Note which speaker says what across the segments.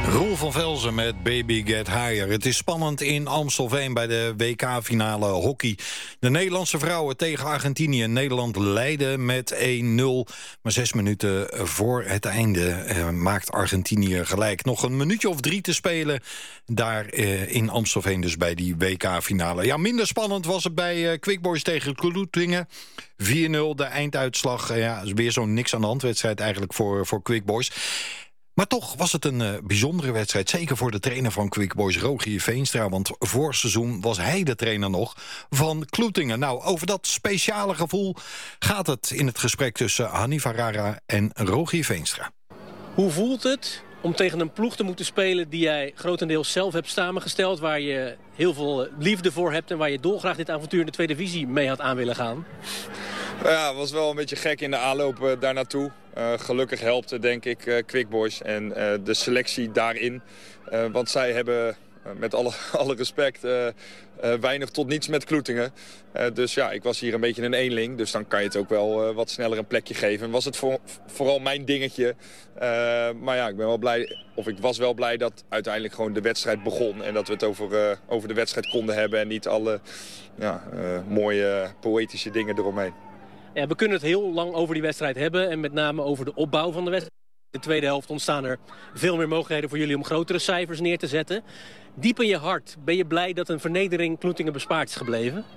Speaker 1: Roel van Velzen met Baby Get Higher. Het is spannend in Amstelveen bij de WK-finale hockey. De Nederlandse vrouwen tegen Argentinië. Nederland leidde met 1-0. Maar 6 minuten voor het einde maakt Argentinië gelijk. Nog een minuutje of 3 te spelen daar in Amstelveen, dus bij die WK-finale. Ja, minder spannend was het bij Quick Boys tegen Kloetingen. 4-0 de einduitslag. Ja, is weer zo'n niks aan de hand wedstrijd eigenlijk voor Quick Boys. Maar toch was het een bijzondere wedstrijd. Zeker voor de trainer van Quick Boys, Rogier Veenstra. Want vorig seizoen was hij de trainer nog van Kloetingen. Nou, over dat speciale gevoel gaat het in het gesprek tussen Hanni Varara en Rogier Veenstra.
Speaker 2: Hoe voelt het om tegen een ploeg te moeten spelen die jij grotendeels zelf hebt samengesteld, waar je heel veel liefde voor hebt en waar je dolgraag dit avontuur in de tweede divisie mee had aan willen gaan?
Speaker 3: Ja, het was wel een beetje gek in de aanloop daar naartoe. Gelukkig helpt denk ik Quick Boys en de selectie daarin. Want zij hebben met alle respect weinig tot niets met Kloetingen. Dus ja, ik was hier een beetje een eenling. Dus dan kan je het ook wel wat sneller een plekje geven. Was het vooral mijn dingetje. Maar ja, ik was wel blij dat uiteindelijk gewoon de wedstrijd begon. En dat we het over de wedstrijd konden hebben. En niet alle mooie poëtische dingen eromheen.
Speaker 2: Ja, we kunnen het heel lang over die wedstrijd hebben. En met name over de opbouw van de wedstrijd. In de tweede helft ontstaan er veel meer mogelijkheden voor jullie om grotere cijfers neer te zetten. Diep in je hart, ben je blij dat een vernedering Kloetingen bespaard is gebleven?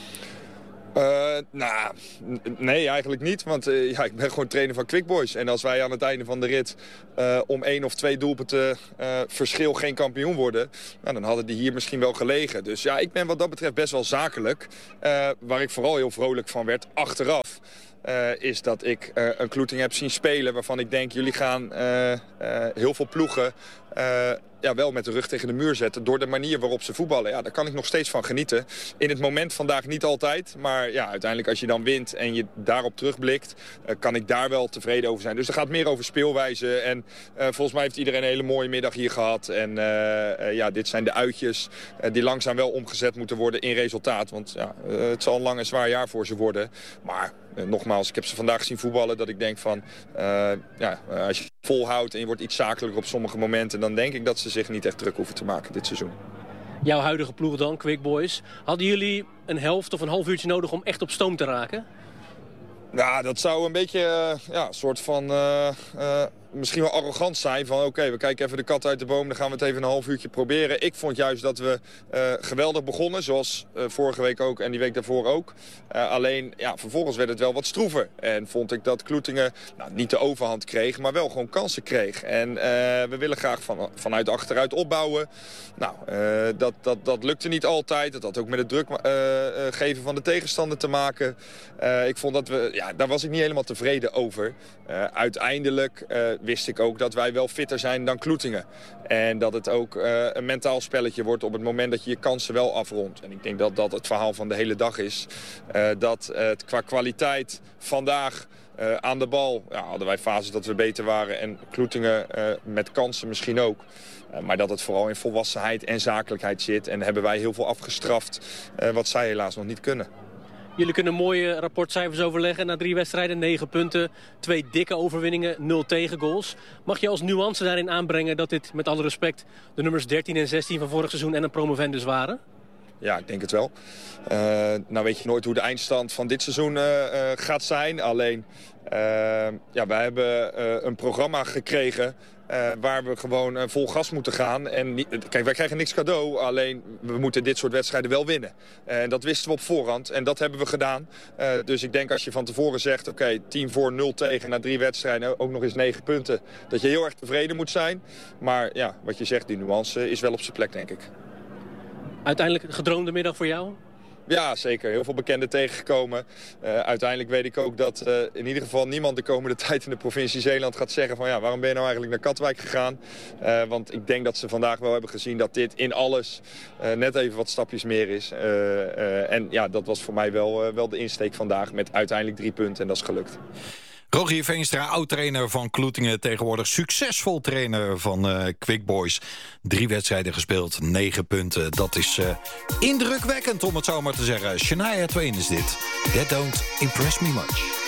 Speaker 3: Nee, eigenlijk niet. Want ik ben gewoon trainer van Quick Boys. En als wij aan het einde van de rit om 1 of 2 doelpunten verschil geen kampioen worden, dan hadden die hier misschien wel gelegen. Dus ja, ik ben wat dat betreft best wel zakelijk. Waar ik vooral heel vrolijk van werd achteraf. Is dat ik een Kloetingen heb zien spelen waarvan ik denk, jullie gaan heel veel ploegen wel met de rug tegen de muur zetten door de manier waarop ze voetballen. Ja, daar kan ik nog steeds van genieten. In het moment vandaag niet altijd, maar ja, uiteindelijk als je dan wint en je daarop terugblikt, kan ik daar wel tevreden over zijn. Dus er gaat meer over speelwijze en volgens mij heeft iedereen een hele mooie middag hier gehad. En dit zijn de uitjes die langzaam wel omgezet moeten worden in resultaat. Want het zal een lang en zwaar jaar voor ze worden. Maar nogmaals, ik heb ze vandaag zien voetballen dat ik denk van, als je volhoudt en je wordt iets zakelijker op sommige momenten, dan denk ik dat ze zich niet echt druk hoeven te maken dit seizoen.
Speaker 2: Jouw huidige ploeg dan, Quick Boys. Hadden jullie een helft of een half uurtje nodig om echt op stoom te raken?
Speaker 3: Ja, dat zou een beetje een soort van misschien wel arrogant zijn. Van oké, we kijken even de kat uit de boom, dan gaan we het even een half uurtje proberen. Ik vond juist dat we geweldig begonnen, zoals vorige week ook en die week daarvoor ook. Alleen, vervolgens werd het wel wat stroever. En vond ik dat Kloetingen niet de overhand kreeg, maar wel gewoon kansen kreeg. En we willen graag vanuit achteruit opbouwen. Dat lukte niet altijd. Dat had ook met het druk geven van de tegenstander te maken. Ik vond dat daar was ik niet helemaal tevreden over. Uiteindelijk wist ik ook dat wij wel fitter zijn dan Kloetingen. En dat het ook een mentaal spelletje wordt op het moment dat je je kansen wel afrondt. En ik denk dat dat het verhaal van de hele dag is. Dat het qua kwaliteit vandaag aan de bal hadden wij fases dat we beter waren. En Kloetingen met kansen misschien ook. Maar dat het vooral in volwassenheid en zakelijkheid zit. En hebben wij heel veel afgestraft wat zij helaas nog niet kunnen.
Speaker 2: Jullie kunnen mooie rapportcijfers overleggen na 3 wedstrijden, 9 punten, 2 dikke overwinningen, 0 tegengoals. Mag je als nuance daarin aanbrengen dat dit met alle respect de nummers 13 en 16 van vorig seizoen en een promovendus waren?
Speaker 3: Ja, ik denk het wel. Weet je nooit hoe de eindstand van dit seizoen gaat zijn. Alleen, wij hebben een programma gekregen waar we gewoon vol gas moeten gaan. En kijk, wij krijgen niks cadeau, alleen we moeten dit soort wedstrijden wel winnen. En dat wisten we op voorhand en dat hebben we gedaan. Dus ik denk als je van tevoren zegt, oké, 10 voor 0 tegen na 3 wedstrijden, ook nog eens 9 punten, dat je heel erg tevreden moet zijn. Maar ja, wat je zegt, die nuance is wel op zijn plek, denk ik.
Speaker 2: Uiteindelijk een gedroomde middag voor jou?
Speaker 3: Ja, zeker. Heel veel bekenden tegengekomen. Uiteindelijk weet ik ook dat in ieder geval niemand de komende tijd in de provincie Zeeland gaat zeggen van waarom ben je nou eigenlijk naar Katwijk gegaan? Want ik denk dat ze vandaag wel hebben gezien dat dit in alles net even wat stapjes meer is. Dat was voor mij wel de insteek vandaag met uiteindelijk 3 punten en dat is gelukt.
Speaker 1: Rogier Veenstra, oud-trainer van Kloetingen, tegenwoordig succesvol trainer van Quick Boys. 3 wedstrijden gespeeld, 9 punten. Dat is indrukwekkend, om het zo maar te zeggen. Shania Twain is dit. That don't impress me much.